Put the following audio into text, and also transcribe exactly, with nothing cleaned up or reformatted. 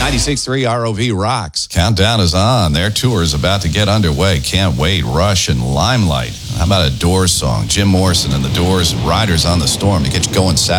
ninety-six point three R O V rocks. Countdown is on. Their tour is about to get underway. Can't wait. Rush and Limelight. How about a Doors song? Jim Morrison and the Doors, Riders on the Storm, to get you going Saturday.